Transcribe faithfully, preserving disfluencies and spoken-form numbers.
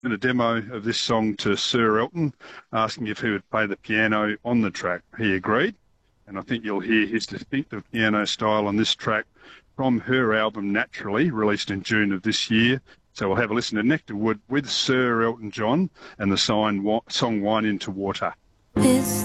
in a demo of this song to Sir Elton, asking if he would play the piano on the track. He agreed, and I think you'll hear his distinctive piano style on this track from her album Naturally, released in June of this year. So we'll have a listen to Nectar Wood with Sir Elton John and the song Wine into Water. Is